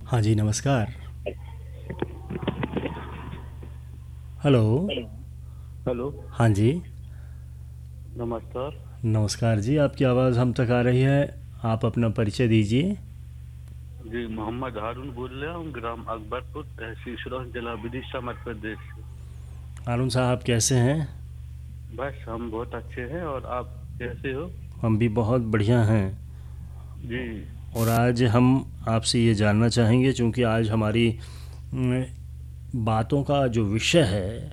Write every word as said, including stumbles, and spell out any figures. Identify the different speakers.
Speaker 1: हाँ जी, नमस्कार। Hello.
Speaker 2: Hello.
Speaker 1: हाँ जी,
Speaker 2: नमस्कार।
Speaker 1: नमस्कार जी, आपकी आवाज़ हम तक आ रही है। आप अपना परिचय दीजिए।
Speaker 2: जी, मोहम्मद हारून बोल रहा हूँ, ग्राम अकबरपुर, तहसील सुरौन, जिला विदिशा, मध्य प्रदेश से।
Speaker 1: हारून साहब कैसे हैं?
Speaker 2: बस हम बहुत अच्छे हैं, और आप कैसे हो?
Speaker 1: हम भी बहुत बढ़िया हैं।
Speaker 2: जी।
Speaker 1: और आज हम आपसे ये जानना चाहेंगे, चूँकि आज हमारी न, बातों का जो विषय है